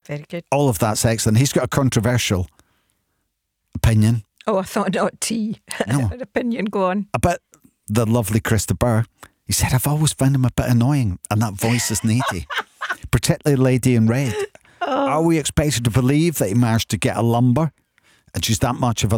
Very good. All of that's excellent. He's got a controversial opinion. Oh, I thought not tea. No. An opinion, go on. About the lovely Krista Burr. He said, I've always found him a bit annoying, and that voice is needy. Particularly Lady in Red. Are we expected to believe that he managed to get a lumber? And she's that much of a